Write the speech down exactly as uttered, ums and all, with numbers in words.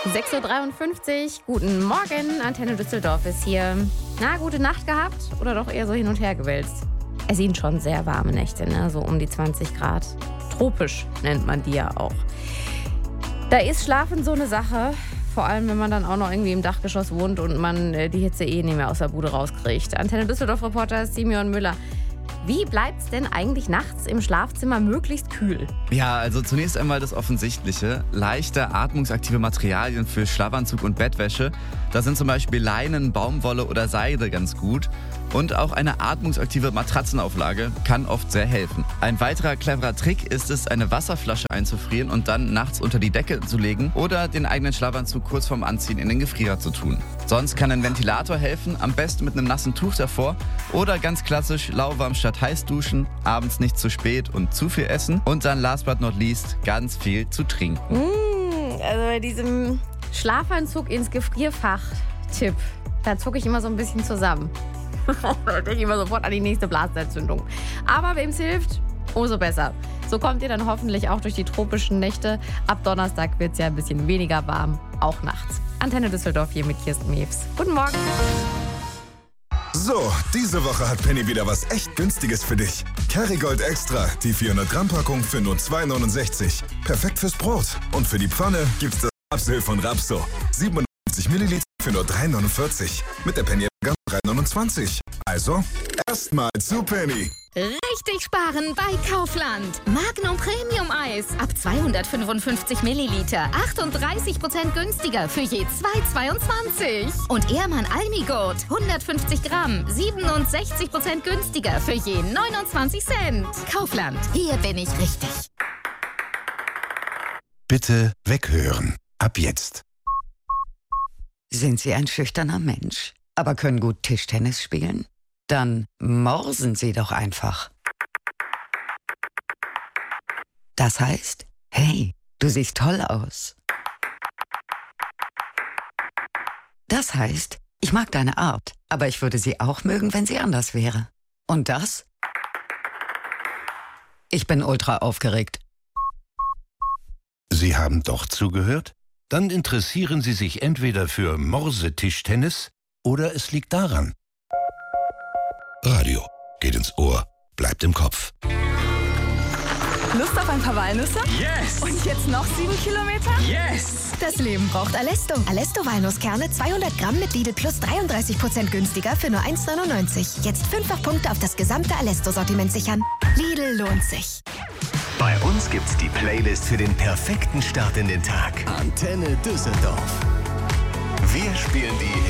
sechs Uhr dreiundfünfzig, guten Morgen, Antenne Düsseldorf ist hier. Na, gute Nacht gehabt oder doch eher so hin und her gewälzt? Es sind schon sehr warme Nächte, ne? So um die zwanzig Grad. Tropisch nennt man die ja auch. Da ist Schlafen so eine Sache, vor allem wenn man dann auch noch irgendwie im Dachgeschoss wohnt und man die Hitze eh nicht mehr aus der Bude rauskriegt. Antenne Düsseldorf-Reporter Simeon Müller. Wie bleibt's denn eigentlich nachts im Schlafzimmer möglichst kühl? Ja, also zunächst einmal das Offensichtliche. Leichte, atmungsaktive Materialien für Schlafanzug und Bettwäsche. Da sind zum Beispiel Leinen, Baumwolle oder Seide ganz gut. Und auch eine atmungsaktive Matratzenauflage kann oft sehr helfen. Ein weiterer cleverer Trick ist es, eine Wasserflasche einzufrieren und dann nachts unter die Decke zu legen oder den eigenen Schlafanzug kurz vorm Anziehen in den Gefrierer zu tun. Sonst kann ein Ventilator helfen, am besten mit einem nassen Tuch davor oder ganz klassisch lauwarm statt heiß duschen, abends nicht zu spät und zu viel essen und dann last but not least ganz viel zu trinken. Mmh, also bei diesem Schlafanzug ins Gefrierfach-Tipp, da zucke ich immer so ein bisschen zusammen. Da denke ich immer sofort an die nächste Blasenentzündung. Aber wem es hilft, umso besser. So kommt ihr dann hoffentlich auch durch die tropischen Nächte. Ab Donnerstag wird es ja ein bisschen weniger warm, auch nachts. Antenne Düsseldorf hier mit Kirsten Mews. Guten Morgen. So, diese Woche hat Penny wieder was echt Günstiges für dich. Kerrygold Extra, die vierhundert Gramm Packung für nur zwei Euro neunundsechzig. Perfekt fürs Brot. Und für die Pfanne gibt's das Rapsöl von Rapso. siebenundfünfzig Milliliter für nur drei Euro neunundvierzig. Mit der Penny drei Euro neunundzwanzig. Also, erstmal zu Penny. Richtig sparen bei Kaufland. Magnum Premium Eis ab zweihundertfünfundfünfzig Milliliter. achtunddreißig Prozent günstiger für je zwei Euro zweiundzwanzig. Und Ehrmann Almigurt hundertfünfzig Gramm. siebenundsechzig Prozent günstiger für je neunundzwanzig Cent. Kaufland, hier bin ich richtig. Bitte weghören. Ab jetzt. Sind Sie ein schüchterner Mensch, aber können gut Tischtennis spielen? Dann morsen Sie doch einfach. Das heißt, hey, du siehst toll aus. Das heißt, ich mag deine Art, aber ich würde sie auch mögen, wenn sie anders wäre. Und das? Ich bin ultra aufgeregt. Sie haben doch zugehört? Dann interessieren Sie sich entweder für Morsetischtennis oder es liegt daran. Radio geht ins Ohr, bleibt im Kopf. Lust auf ein paar Walnüsse? Yes! Und jetzt noch sieben Kilometer? Yes! Das Leben braucht Alesto. Alesto Walnusskerne zweihundert Gramm mit Lidl Plus dreiunddreißig Prozent günstiger für nur eins Euro neunundneunzig. Jetzt fünffach Punkte auf das gesamte Alesto-Sortiment sichern. Lidl lohnt sich. Bei uns gibt's die Playlist für den perfekten Start in den Tag. Antenne Düsseldorf. Wir spielen die